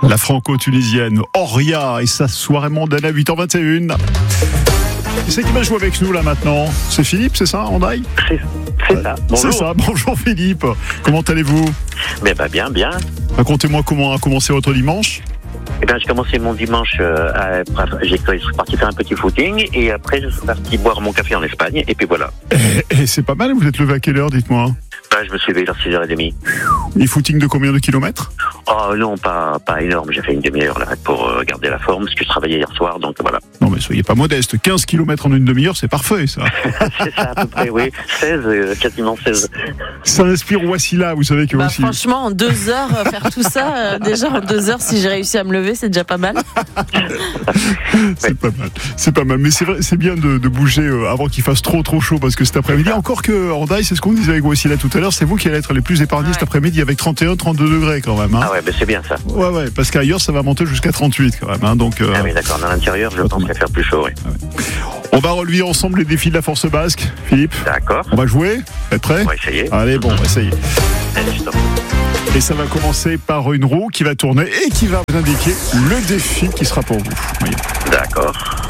La franco-tunisienne Oria et sa soirée mondaine à 8h21. C'est qui va jouer avec nous là maintenant? C'est Philippe, c'est ça, Andaï? C'est ça. Bonjour. C'est ça. Bonjour Philippe. Comment allez-vous? Bien. Racontez-moi comment a commencé votre dimanche. J'ai commencé mon dimanche, je suis parti faire un petit footing et après je suis parti boire mon café en Espagne et puis voilà. Et c'est pas mal, vous êtes levé à quelle heure, dites-moi? Je me suis levé vers 6h30. Et footing de combien de kilomètres? Oh non, pas énorme, j'ai fait une demi-heure là pour garder la forme parce que je travaillais hier soir, donc voilà. Non mais soyez pas modeste, 15 kilomètres en une demi-heure, c'est parfait ça. C'est ça à peu près, oui. 16, quasiment 16. Ça inspire Wassila, vous savez que aussi. Franchement, en 2 heures, faire tout ça, déjà en 2 heures, si j'ai réussi à me lever, c'est déjà pas mal. C'est pas mal. Mais c'est vrai, c'est bien de bouger avant qu'il fasse trop chaud, parce que cet après-midi, encore que Andaï, c'est ce qu'on disait avec Wassila tout à l'heure, c'est vous qui allez être les plus épargnés cet après-midi avec 31-32 degrés quand même. Hein. Ah ouais, c'est bien ça. Ouais, parce qu'ailleurs ça va monter jusqu'à 38 quand même. Hein, donc, Ah oui, d'accord, dans l'intérieur, je pense qu'il va faire plus chaud, oui. On va relever ensemble les défis de la force basque, Philippe. D'accord. On va jouer? Vous êtes prêts? On va essayer. Allez, bon, on va essayer. Et ça va commencer par une roue qui va tourner et qui va vous indiquer le défi qui sera pour vous. Voyez. D'accord.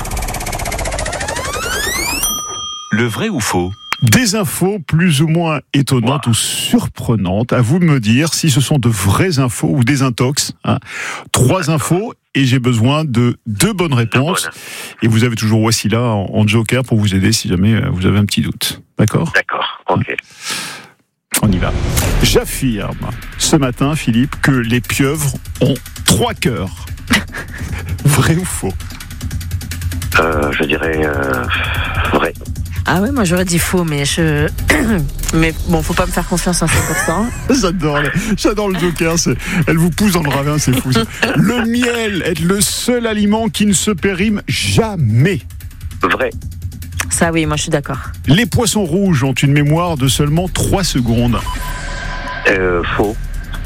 Le vrai ou faux? Des infos plus ou moins étonnantes ou surprenantes. À vous de me dire si ce sont de vraies infos ou des intox. 3 infos et j'ai besoin de 2 bonnes réponses. Et vous avez toujours Wassila en joker pour vous aider si jamais vous avez un petit doute. D'accord ? D'accord, ok. On y va. J'affirme ce matin, Philippe, que les pieuvres ont 3 cœurs. Vrai ou faux? Je dirais vrai. Ah ouais, moi j'aurais dit faux, mais mais bon, faut pas me faire confiance à 100%. J'adore le joker, elle vous pousse dans le ravin, c'est fou. Le miel est le seul aliment qui ne se périme jamais. Vrai. Ça oui, moi je suis d'accord. Les poissons rouges ont une mémoire de seulement 3 secondes. Faux.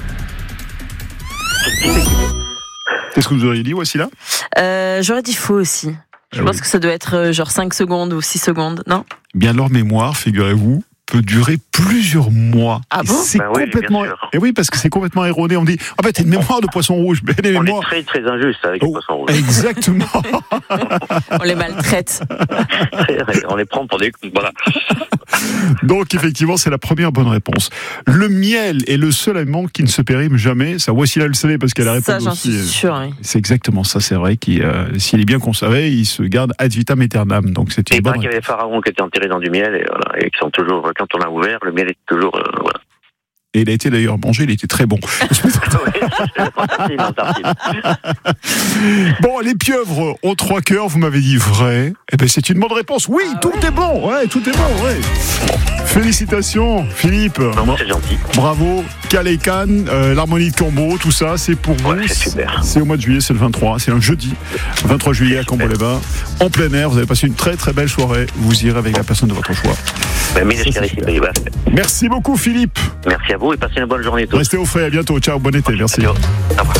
Qu'est-ce que vous auriez dit, Wassila? J'aurais dit faux aussi. Je pense que ça doit être genre 5 secondes ou 6 secondes, non? Bien, leur mémoire, figurez-vous, peut durer plusieurs mois. Ah bon? C'est complètement. Et oui, parce que c'est complètement erroné. On dit, en fait, t'as une mémoire de poisson rouge. Mais les mémoires... On est très injuste avec les poissons rouges. Exactement. On les maltraite. On les prend pour des. Voilà. Donc, effectivement, c'est la première bonne réponse. Le miel est le seul aliment qui ne se périme jamais. Ça, Wassila le savait parce qu'elle a répondu. Ça, j'en suis sûr. Oui. C'est exactement ça, c'est vrai. S'il est bien conservé, il se garde ad vitam aeternam. Donc, c'est une bonne réponse. Il y avait des pharaons qui étaient enterrés dans du miel et qui sont toujours. Quand on l'a ouvert, le miel est toujours. Voilà. Et il a été d'ailleurs mangé, il était très bon. Bon, les pieuvres ont 3 cœurs, vous m'avez dit vrai. Eh ben, c'est une bonne réponse. Oui, tout est bon. Ouais, tout est bon, ouais. Félicitations, Philippe. Non, c'est gentil. Bravo. Calécan, l'harmonie de Cambo, tout ça, c'est pour vous. Ouais, c'est super. C'est au mois de juillet, c'est le 23. C'est un jeudi. 23 juillet à Cambo-les-Bains. En plein air, vous avez passé une très très belle soirée. Vous irez avec la personne de votre choix. Merci beaucoup, Philippe. Merci à vous et passez une bonne journée tous. Restez au frais, à bientôt. Ciao, bon été. Merci. Au revoir.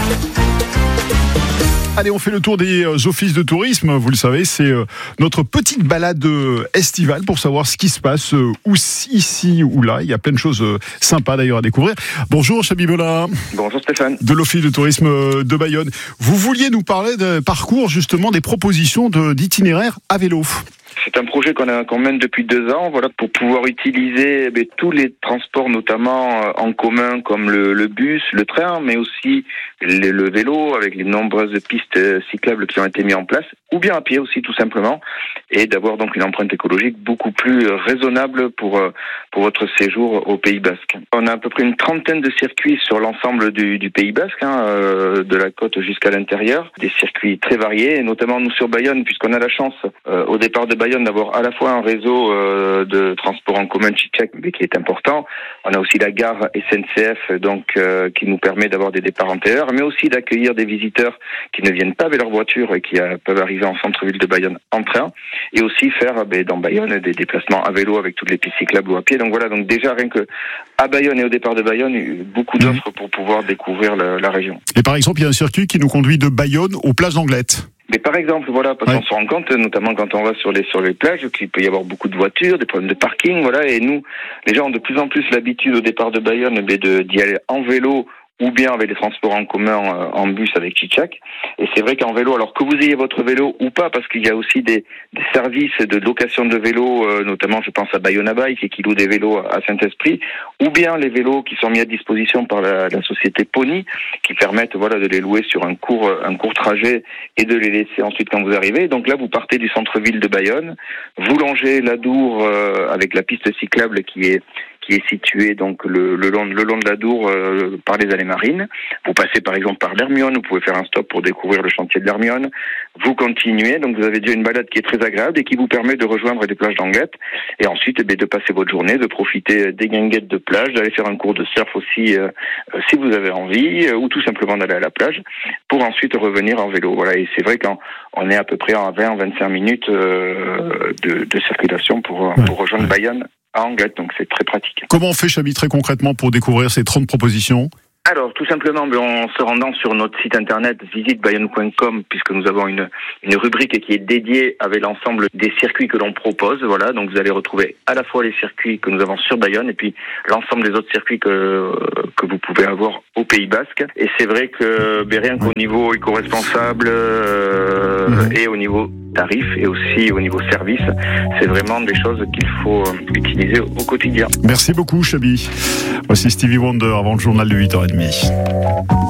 Allez, on fait le tour des offices de tourisme. Vous le savez, c'est notre petite balade estivale pour savoir ce qui se passe ici ou là. Il y a plein de choses sympas d'ailleurs à découvrir. Bonjour Chabibola. Bonjour Stéphane. De l'office de tourisme de Bayonne. Vous vouliez nous parler de parcours, justement, des propositions d'itinéraires à vélo. C'est un projet qu'on mène depuis 2 ans, voilà, pour pouvoir utiliser tous les transports, notamment en commun, comme le bus, le train, mais aussi le vélo, avec les nombreuses pistes cyclables qui ont été mises en place, ou bien à pied aussi, tout simplement, et d'avoir donc une empreinte écologique beaucoup plus raisonnable pour votre séjour au Pays Basque. On a à peu près une 30aine de circuits sur l'ensemble du Pays Basque, de la côte jusqu'à l'intérieur, des circuits très variés, et notamment nous sur Bayonne, puisqu'on a la chance, au départ de Bayonne, d'avoir à la fois un réseau de transport en commun Chichek, mais qui est important. On a aussi la gare SNCF, donc qui nous permet d'avoir des départs antérieurs, mais aussi d'accueillir des visiteurs qui ne viennent pas avec leur voiture et qui peuvent arriver en centre-ville de Bayonne en train, et aussi faire dans Bayonne des déplacements à vélo avec toutes les pistes cyclables ou à pied. Donc voilà, donc déjà rien que à Bayonne et au départ de Bayonne, il y a eu beaucoup d'offres pour pouvoir découvrir la région. Et par exemple, il y a un circuit qui nous conduit de Bayonne aux plages d'Anglettes. Mais par exemple, voilà, parce qu'on se rend compte, notamment quand on va sur les plages, qu'il peut y avoir beaucoup de voitures, des problèmes de parking, voilà, et nous, les gens ont de plus en plus l'habitude au départ de Bayonne d'y aller en vélo ou bien avec les transports en commun en bus avec Chichak. Et c'est vrai qu'en vélo, alors que vous ayez votre vélo ou pas, parce qu'il y a aussi des services de location de vélos, notamment je pense à Bayona Bike qui loue des vélos à Saint-Esprit, ou bien les vélos qui sont mis à disposition par la société Pony, qui permettent de les louer sur un court trajet et de les laisser ensuite quand vous arrivez. Donc là, vous partez du centre-ville de Bayonne, vous longez l'Adour avec la piste cyclable qui est située donc le long de l'Adour par les allées marines. Vous passez par exemple par l'Hermione, vous pouvez faire un stop pour découvrir le chantier de l'Hermione. Vous continuez, donc vous avez déjà une balade qui est très agréable et qui vous permet de rejoindre les plages d'Anguette et ensuite de passer votre journée, de profiter des guinguettes de plage, d'aller faire un cours de surf aussi si vous avez envie, ou tout simplement d'aller à la plage pour ensuite revenir en vélo. Voilà, et c'est vrai qu'on est à peu près à 20-25 minutes de circulation pour rejoindre Bayonne à Anguette, donc c'est très pratique. Comment on fait, Chabi, très concrètement pour découvrir ces 30 propositions ? Alors, tout simplement, en se rendant sur notre site internet visitebayonne.com, puisque nous avons une rubrique qui est dédiée avec l'ensemble des circuits que l'on propose. Voilà, donc vous allez retrouver à la fois les circuits que nous avons sur Bayonne et puis l'ensemble des autres circuits que vous pouvez avoir au Pays Basque. Et c'est vrai que rien qu'au niveau éco-responsable et au niveau tarif et aussi au niveau service, c'est vraiment des choses qu'il faut utiliser au quotidien. Merci beaucoup, Chabi. Voici Stevie Wonder avant le journal de 8h30.